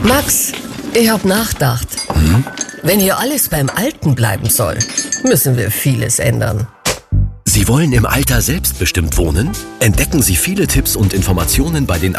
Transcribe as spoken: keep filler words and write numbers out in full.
Max, ich hab nachgedacht. Hm? Wenn hier alles beim Alten bleiben soll, müssen wir vieles ändern. Sie wollen im Alter selbstbestimmt wohnen? Entdecken Sie viele Tipps und Informationen bei den